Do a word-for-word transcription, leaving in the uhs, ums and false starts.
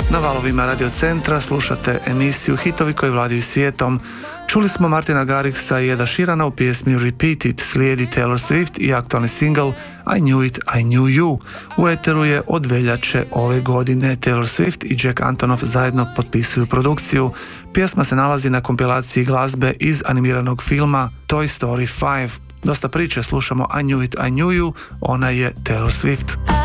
Na valovima Radio Centra slušate emisiju Hitovi koji vladaju svijetom. Čuli smo Martina Garrixa i Eda Sheerana u pjesmi Repeat It, slijedi Taylor Swift i aktualni single I Knew It, I Knew You. U eteru je od veljače ove godine. Taylor Swift i Jack Antonoff zajedno potpisuju produkciju. Pjesma se nalazi na kompilaciji glazbe iz animiranog filma Toy Story pet. Dosta priče, slušamo I Knew It, I Knew You, ona je Taylor Swift.